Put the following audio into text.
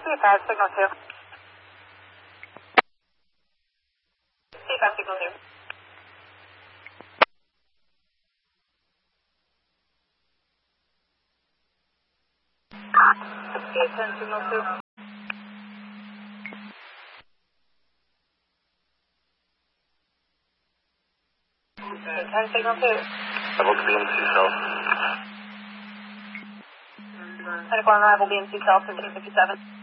C5, signal 2. C5, signal 2. C10, signal 2. C10, signal 2. Level BNC South. Medical on arrival BNC South, 1557.